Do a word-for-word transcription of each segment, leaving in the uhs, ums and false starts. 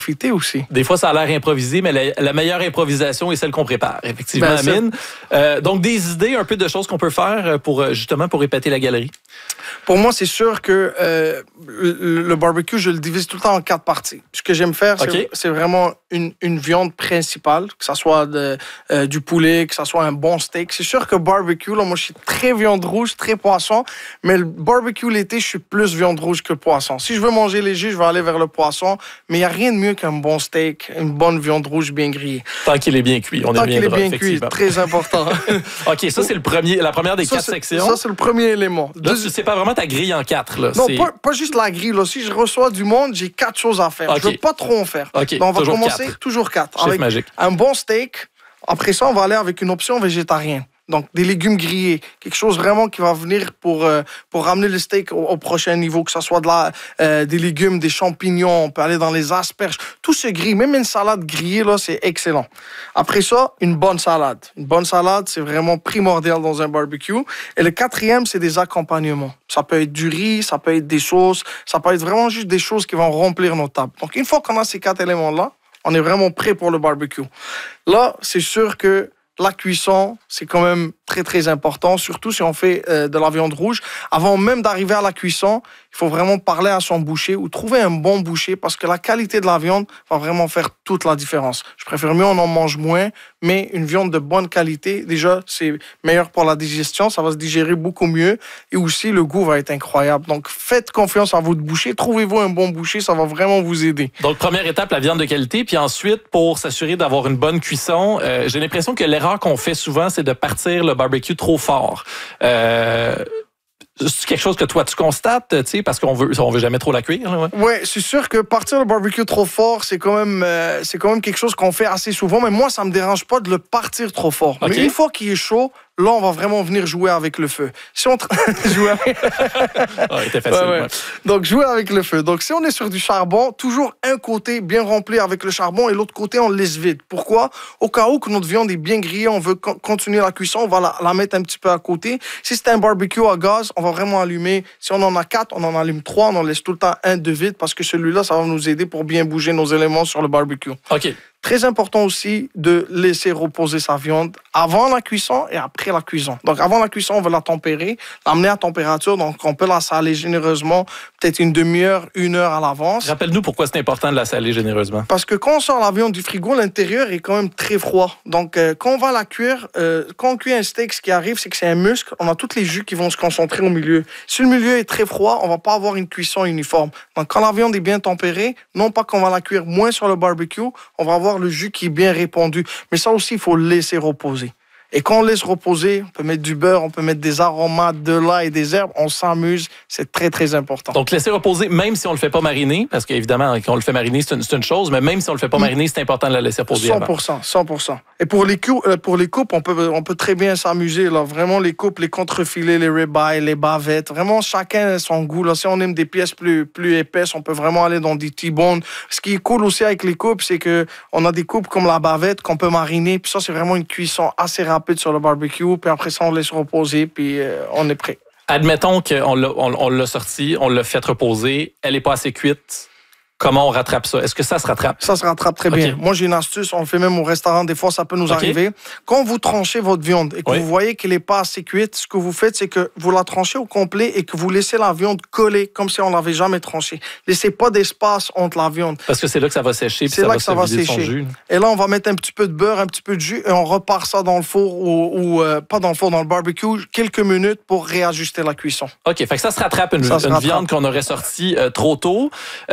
profiter aussi. Des fois, ça a l'air improvisé, mais la, la meilleure improvisation est celle qu'on prépare, effectivement, ben, Amine. Euh, donc, des idées, un peu de choses qu'on peut faire pour justement pour épater la galerie? Pour moi, c'est sûr que euh, le, le barbecue, je le divise tout le temps en quatre parties. Ce que j'aime faire, okay. c'est, c'est vraiment une, une viande principale, que ce soit de, euh, du poulet, que ce soit un bon steak. C'est sûr que barbecue, là, moi, je suis très viande rouge, très poisson, mais le barbecue l'été, je suis plus viande rouge que poisson. Si je veux manger léger, je vais aller vers le poisson, mais il n'y a rien de mieux qu'un bon steak, une bonne viande rouge bien grillée. Tant qu'il est bien cuit, on Tant est bien qu'il est bien cuit, très important. OK, ça, c'est le premier, la première des ça, quatre c'est, sections. Ça, c'est le premier élément. Là, tu sais pas vraiment ta grille en quatre. Là. Non, c'est... pas, pas juste la grille. Là. Si je reçois du monde, j'ai quatre choses à faire. Okay. Je veux pas trop en faire. Okay. Donc, on va toujours commencer quatre. toujours quatre. Chef avec magique. Un bon steak. Après ça, on va aller avec une option végétarienne. Donc, des légumes grillés. Quelque chose vraiment qui va venir pour, euh, pour ramener le steak au, au prochain niveau, que ce soit de la, euh, des légumes, des champignons, on peut aller dans les asperges. Tout se grille. Même une salade grillée, là, c'est excellent. Après ça, une bonne salade. Une bonne salade, c'est vraiment primordial dans un barbecue. Et le quatrième, c'est des accompagnements. Ça peut être du riz, ça peut être des sauces, ça peut être vraiment juste des choses qui vont remplir nos tables. Donc, une fois qu'on a ces quatre éléments-là, on est vraiment prêt pour le barbecue. Là, c'est sûr que la cuisson, c'est quand même très, très important, surtout si on fait euh, de la viande rouge. Avant même d'arriver à la cuisson, il faut vraiment parler à son boucher ou trouver un bon boucher parce que la qualité de la viande va vraiment faire toute la différence. Je préfère mieux on en mange moins, mais une viande de bonne qualité, déjà, c'est meilleur pour la digestion, ça va se digérer beaucoup mieux et aussi le goût va être incroyable. Donc, faites confiance à votre boucher, trouvez-vous un bon boucher, ça va vraiment vous aider. Donc, première étape, la viande de qualité, puis ensuite, pour s'assurer d'avoir une bonne cuisson, euh, j'ai l'impression que l'erreur qu'on fait souvent, c'est de partir le barbecue trop fort. Euh... C'est quelque chose que toi, tu constates, tu sais, parce qu'on veut, on veut jamais trop la cuire. Oui, ouais. ouais, c'est sûr que partir le barbecue trop fort, c'est quand même, euh, c'est quand même quelque chose qu'on fait assez souvent, mais moi, ça me dérange pas de le partir trop fort. Okay. Mais une fois qu'il est chaud, là, on va vraiment venir jouer avec le feu. Si on tra... jouer avec... oh, c'était facile. Ouais, ouais. Ouais. Donc, jouer avec le feu. Donc, si on est sur du charbon, toujours un côté bien rempli avec le charbon et l'autre côté, on le laisse vide. Pourquoi? Au cas où que notre viande est bien grillée, on veut co- continuer la cuisson, on va la, la mettre un petit peu à côté. Si c'est un barbecue à gaz, on va vraiment allumer. Si on en a quatre, on en allume trois, on en laisse tout le temps un de vide parce que celui-là, ça va nous aider pour bien bouger nos éléments sur le barbecue. OK. Très important aussi de laisser reposer sa viande avant la cuisson et après la cuisson. Donc, avant la cuisson, on veut la tempérer, l'amener à température. Donc, on peut la saler généreusement, peut-être une demi-heure, une heure à l'avance. Rappelle-nous pourquoi c'est important de la saler généreusement. Parce que quand on sort la viande du frigo, l'intérieur est quand même très froid. Donc, euh, quand on va la cuire, euh, quand on cuit un steak, ce qui arrive, c'est que c'est un muscle. On a tous les jus qui vont se concentrer au milieu. Si le milieu est très froid, on va pas avoir une cuisson uniforme. Donc, quand la viande est bien tempérée, non pas qu'on va la cuire moins sur le barbecue, on va avoir le jus qui est bien répandu. Mais ça aussi, il faut le laisser reposer. Et quand on laisse reposer, on peut mettre du beurre, on peut mettre des aromates, de l'ail et des herbes. On s'amuse. C'est très, très important. Donc, laisser reposer, même si on ne le fait pas mariner, parce qu'évidemment, quand on le fait mariner, c'est une, c'est une chose, mais même si on ne le fait pas mariner, c'est important de la laisser reposer cent pour cent, avant. cent pour cent. Et pour les, cou- pour les coupes, on peut, on peut très bien s'amuser. Là. Vraiment, les coupes, les contrefilets, les ribeyes, les bavettes. Vraiment, chacun a son goût. Là. Si on aime des pièces plus, plus épaisses, on peut vraiment aller dans des T-bones. Ce qui est cool aussi avec les coupes, c'est qu'on a des coupes comme la bavette qu'on peut mariner. Puis ça, c'est vraiment une cuisson assez rapide sur le barbecue, puis après ça, on laisse reposer, puis euh, on est prêt. Admettons qu'on l'a, on, on l'a sorti, on l'a fait reposer, elle n'est pas assez cuite. Comment on rattrape ça? Est-ce que ça se rattrape? Ça se rattrape très okay. bien. Moi, j'ai une astuce. On le fait même au restaurant. Des fois, ça peut nous okay. arriver. Quand vous tranchez votre viande et que oui. vous voyez qu'elle n'est pas assez cuite, ce que vous faites, c'est que vous la tranchez au complet et que vous laissez la viande coller comme si on ne l'avait jamais tranchée. Laissez pas d'espace entre la viande. Parce que c'est là que ça va sécher. Puis c'est ça là va que ça va sécher. Jus. Et là, on va mettre un petit peu de beurre, un petit peu de jus et on repart ça dans le four ou, ou euh, pas dans le four, dans le barbecue, quelques minutes pour réajuster la cuisson. OK. Fait que ça se rattrape une, ça se une rattrape. viande qu'on aurait sortie euh, trop tôt.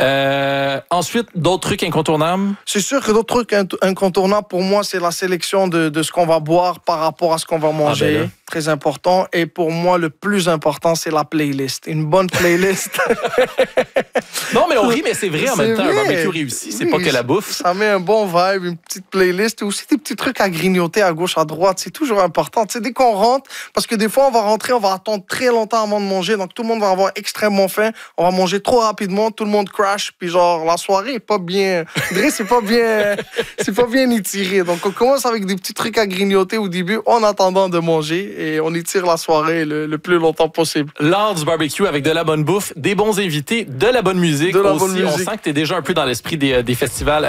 Euh, ensuite, d'autres trucs incontournables? C'est sûr que d'autres trucs incontournables, pour moi, c'est la sélection de, de ce qu'on va boire par rapport à ce qu'on va manger. Ah ben très important. Et pour moi, le plus important, c'est la playlist. Une bonne playlist. Non, mais on rit, mais c'est vrai en c'est même temps. vrai. Un barbecue réussi, c'est oui, pas que la bouffe. Ça met un bon vibe, une petite playlist. Et aussi des petits trucs à grignoter à gauche, à droite. C'est toujours important. Tu sais, dès qu'on rentre, parce que des fois, on va rentrer, on va attendre très longtemps avant de manger. Donc, tout le monde va avoir extrêmement faim. On va manger trop rapidement. Tout le monde crash. Puis genre, alors la soirée est pas bien. Dre, c'est pas bien, c'est pas bien étiré. Donc on commence avec des petits trucs à grignoter au début, en attendant de manger, et on étire la soirée le, le plus longtemps possible. L'art du barbecue avec de la bonne bouffe, des bons invités, de la bonne musique. De la aussi. bonne musique. On sent que t'es déjà un peu dans l'esprit des, des festivals